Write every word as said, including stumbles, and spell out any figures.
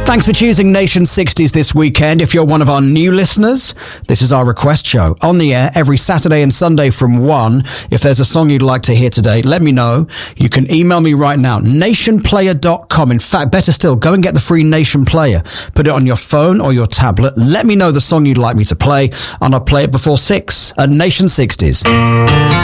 Thanks for choosing Nation sixties this weekend. If you're one of our new listeners, this is our request show. On the air every Saturday and Sunday from one. If there's a song you'd like to hear today, let me know. You can email me right now, nation player dot com. In fact, better still, go and get the free Nation Player. Put it on your phone or your tablet. Let me know the song you'd like me to play, and I'll play it before six at Nation sixties.